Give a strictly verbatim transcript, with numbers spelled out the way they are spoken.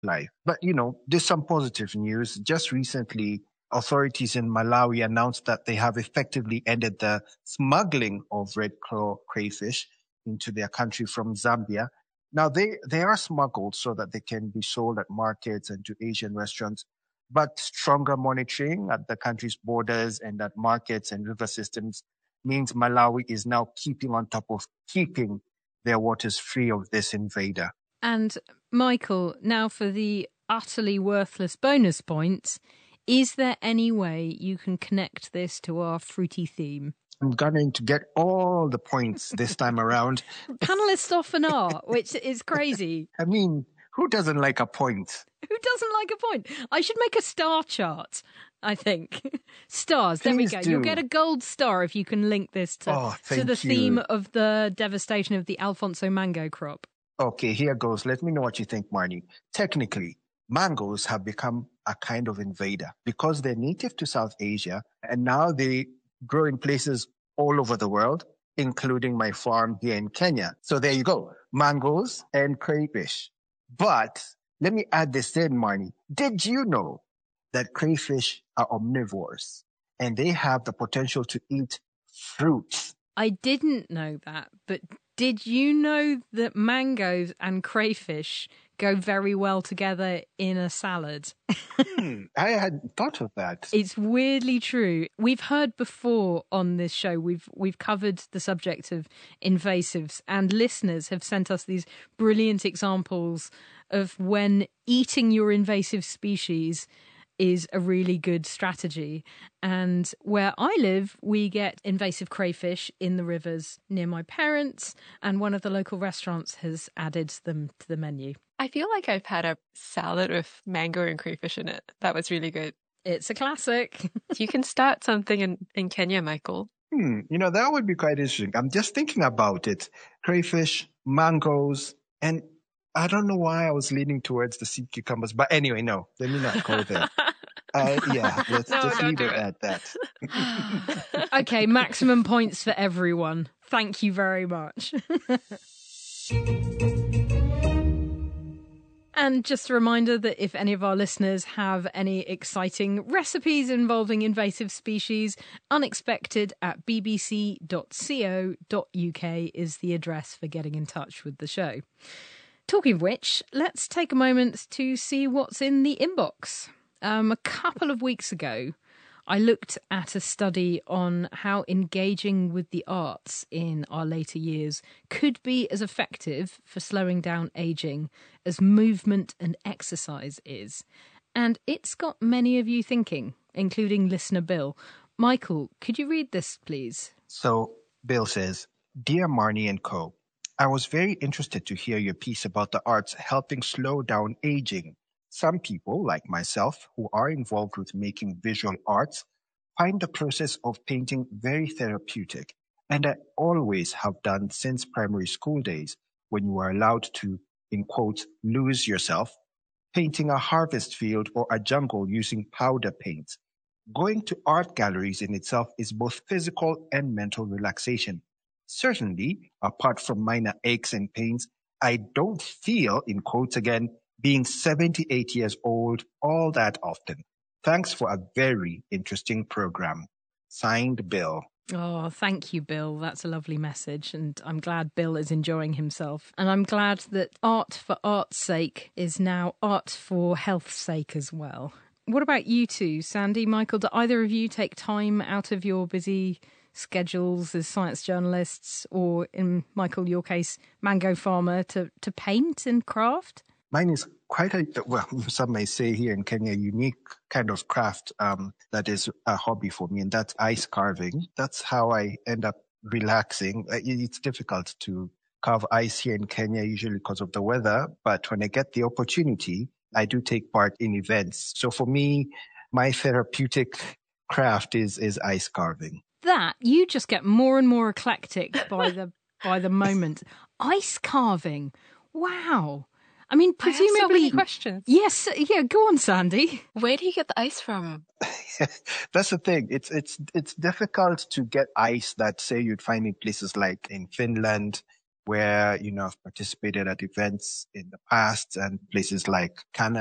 life. But, you know, there's some positive news. Just recently, authorities in Malawi announced that they have effectively ended the smuggling of red claw crayfish into their country from Zambia. Now, they, they are smuggled so that they can be sold at markets and to Asian restaurants, but stronger monitoring at the country's borders and at markets and river systems means Malawi is now keeping on top of keeping their waters free of this invader. And Michael, now for the utterly worthless bonus points, is there any way you can connect this to our fruity theme? I'm going to get all the points this time around. Panelists often are, which is crazy. I mean, who doesn't like a point? Who doesn't like a point? I should make a star chart, I think. Stars, there we Please go. do. You'll get a gold star if you can link this to, Oh, to thank the you. theme of the devastation of the Alfonso mango crop. Okay, here goes. Let me know what you think, Marnie. Technically, mangoes have become a kind of invader because they're native to South Asia and now they grow in places all over the world, including my farm here in Kenya. So there you go, mangoes and crayfish. But let me add this in, Marnie. Did you know that crayfish are omnivores and they have the potential to eat fruits? I didn't know that, but did you know that mangoes and crayfish go very well together in a salad? hmm, I hadn't thought of that. It's weirdly true. We've heard before on this show, we've we've covered the subject of invasives, and listeners have sent us these brilliant examples of when eating your invasive species is a really good strategy. And where I live, we get invasive crayfish in the rivers near my parents, and one of the local restaurants has added them to the menu. I feel like I've had a salad with mango and crayfish in it. That was really good. It's a classic. You can start something in, in Kenya, Michael. Hmm, you know, that would be quite interesting. I'm just thinking about it. Crayfish, mangoes, and I don't know why I was leaning towards the sea cucumbers. But anyway, no, let me not go there. Uh, yeah, let's No, just don't leave do it it. at that. Okay, maximum points for everyone. Thank you very much. And just a reminder that if any of our listeners have any exciting recipes involving invasive species, unexpected at b b c dot co dot u k is the address for getting in touch with the show. Talking of which, let's take a moment to see what's in the inbox. Um, a couple of weeks ago, I looked at a study on how engaging with the arts in our later years could be as effective for slowing down ageing as movement and exercise is. And it's got many of you thinking, including listener Bill. Michael, could you read this, please? So Bill says, Dear Marnie and Co., I was very interested to hear your piece about the arts helping slow down aging. Some people, like myself, who are involved with making visual arts, find the process of painting very therapeutic, and I always have done since primary school days, when you were allowed to, in quotes, lose yourself, painting a harvest field or a jungle using powder paint. Going to art galleries in itself is both physical and mental relaxation. Certainly, apart from minor aches and pains, I don't feel, in quotes again, being seventy-eight years old all that often. Thanks for a very interesting program. Signed, Bill. Oh, thank you, Bill. That's a lovely message. And I'm glad Bill is enjoying himself. And I'm glad that art for art's sake is now art for health's sake as well. What about you two, Sandy, Michael? Do either of you take time out of your busy schedules as science journalists, or in Michael, your case, mango farmer, to, to paint and craft? Mine is quite a, well, some may say here in Kenya, unique kind of craft um, that is a hobby for me, and that's ice carving. That's how I end up relaxing. It's difficult to carve ice here in Kenya, usually because of the weather, but when I get the opportunity, I do take part in events. So for me, my therapeutic craft is is ice carving. That, you just get more and more eclectic by the by the moment. Ice carving. Wow. I mean, presumably... I have so many questions. Yes, yeah, go on, Sandy. Where do you get the ice from? That's the thing. It's it's it's difficult to get ice that, say, you'd find in places like in Finland, where, you know, I've participated at events in the past and places like Canada